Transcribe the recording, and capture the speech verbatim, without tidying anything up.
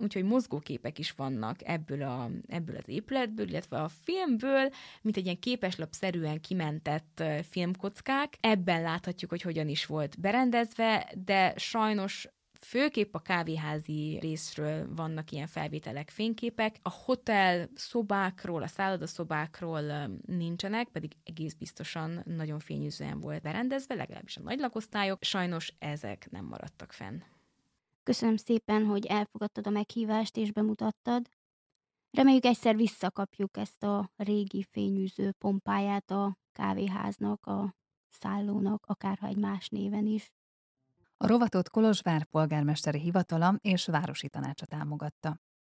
úgyhogy mozgóképek is vannak ebből, a, ebből az épületből, illetve a filmből, mint egy ilyen képeslapszerűen kimentett filmkockák. Ebben láthatjuk, hogy hogyan is volt berendezve, de sajnos főképp a kávéházi részről vannak ilyen felvételek, fényképek. A hotel szobákról, a szállodaszobákról nincsenek, pedig egész biztosan nagyon fényűzően volt berendezve, legalábbis a nagy lakosztályok. Sajnos ezek nem maradtak fenn. Köszönöm szépen, hogy elfogadtad a meghívást és bemutattad. Reméljük egyszer visszakapjuk ezt a régi fényűző pompáját a kávéháznak, a szállónak, akárha egy más néven is. A rovatot Kolozsvár polgármesteri hivatala és városi tanácsa támogatta.